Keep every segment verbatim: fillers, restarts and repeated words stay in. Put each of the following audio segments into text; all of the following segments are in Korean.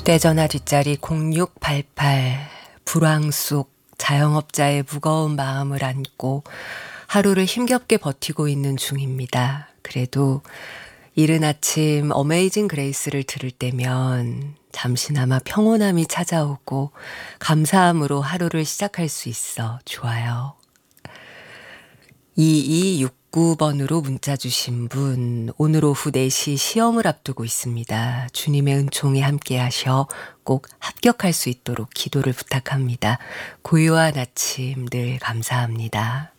휴대전화 뒷자리 공육팔팔. 불황 속 자영업자의 무거운 마음을 안고 하루를 힘겹게 버티고 있는 중입니다. 그래도 이른 아침 어메이징 그레이스를 들을 때면 잠시나마 평온함이 찾아오고 감사함으로 하루를 시작할 수 있어 좋아요. 이이육구 번으로 문자 주신 분, 오늘 오후 네 시 시험을 앞두고 있습니다. 주님의 은총이 함께 하셔 꼭 합격할 수 있도록 기도를 부탁합니다. 고요한 아침 늘 감사합니다.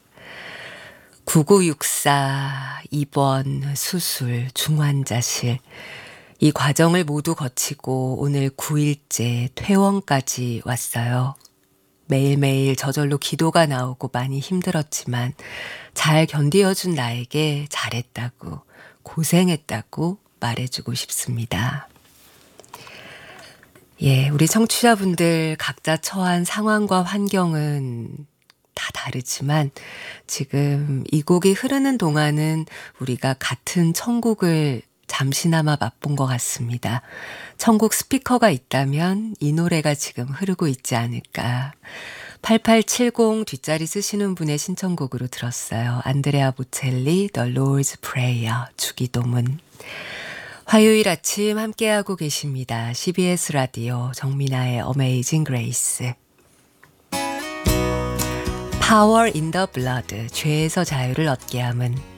구구육사 입원, 수술, 중환자실 이 과정을 모두 거치고 오늘 구 일째 퇴원까지 왔어요. 매일매일 저절로 기도가 나오고 많이 힘들었지만 잘 견디어준 나에게 잘했다고, 고생했다고 말해주고 싶습니다. 예, 우리 청취자분들 각자 처한 상황과 환경은 다 다르지만 지금 이 곡이 흐르는 동안은 우리가 같은 천국을 잠시나마 맛본 것 같습니다. 천국 스피커가 있다면 이 노래가 지금 흐르고 있지 않을까. 팔팔칠공 뒷자리 쓰시는 분의 신청곡으로 들었어요. 안드레아 보첼리, The Lord's Prayer, 주기도문. 화요일 아침 함께하고 계십니다. 씨비에스 라디오 정민아의 Amazing Grace. Power in the Blood, 죄에서 자유를 얻게 함은